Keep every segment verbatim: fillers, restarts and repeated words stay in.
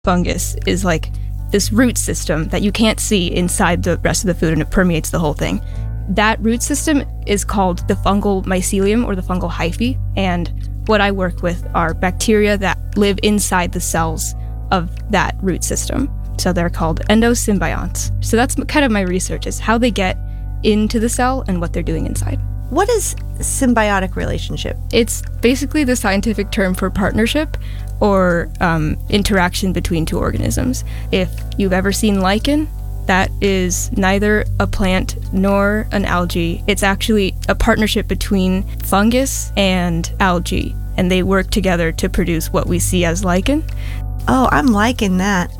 Fungus is like this root system that you can't see inside the rest of the food, and it permeates the whole thing. That root system is called the fungal mycelium or the fungal hyphae, and what I work with are bacteria that live inside the cells of that root system. So they're called endosymbionts. So that's kind of my research, is how they get into the cell and what they're doing inside. What is symbiotic relationship? It's basically the scientific term for partnership or um, interaction between two organisms. If you've ever seen lichen, that is neither a plant nor an algae. It's actually a partnership between fungus and algae, and they work together to produce what we see as lichen. Oh, I'm liking that.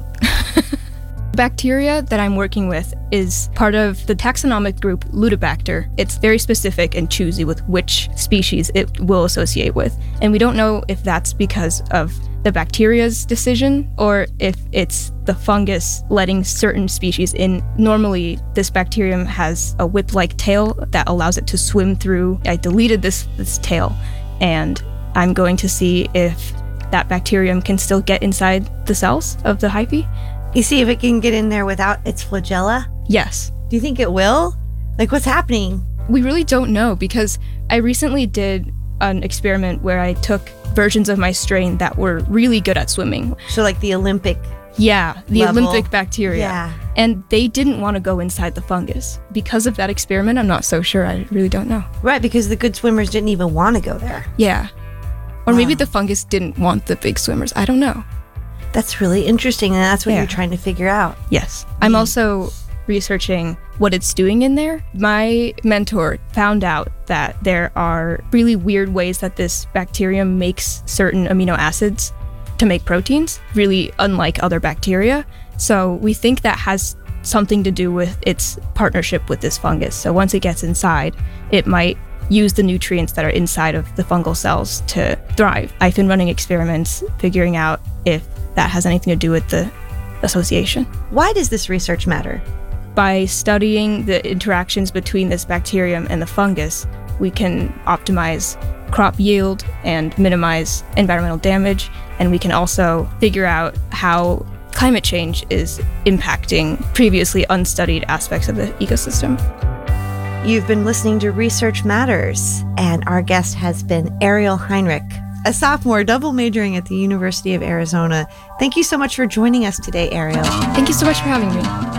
Bacteria that I'm working with is part of the taxonomic group Ludibacter. It's very specific and choosy with which species it will associate with. And we don't know if that's because of the bacteria's decision or if it's the fungus letting certain species in. Normally, this bacterium has a whip-like tail that allows it to swim through. I deleted this, this tail, and I'm going to see if that bacterium can still get inside the cells of the hyphae. You see if it can get in there without its flagella? Yes. Do you think it will? Like, what's happening? We really don't know, because I recently did an experiment where I took versions of my strain that were really good at swimming. So like the Olympic Yeah, the level. Olympic bacteria. Yeah. And they didn't want to go inside the fungus. Because of that experiment, I'm not so sure. I really don't know. Right, because the good swimmers didn't even want to go there. Yeah. Or Wow. maybe the fungus didn't want the big swimmers. I don't know. That's really interesting, and that's what Yeah. you're trying to figure out. Yes. I'm also researching what it's doing in there. My mentor found out that there are really weird ways that this bacterium makes certain amino acids to make proteins, really unlike other bacteria. So we think that has something to do with its partnership with this fungus. So once it gets inside, it might use the nutrients that are inside of the fungal cells to thrive. I've been running experiments figuring out if that has anything to do with the association. Why does this research matter? By studying the interactions between this bacterium and the fungus, we can optimize crop yield and minimize environmental damage, and we can also figure out how climate change is impacting previously unstudied aspects of the ecosystem. You've been listening to Research Matters, and our guest has been Ariel Heinrich, a sophomore double majoring at the University of Arizona. Thank you so much for joining us today, Ariel. Thank you so much for having me.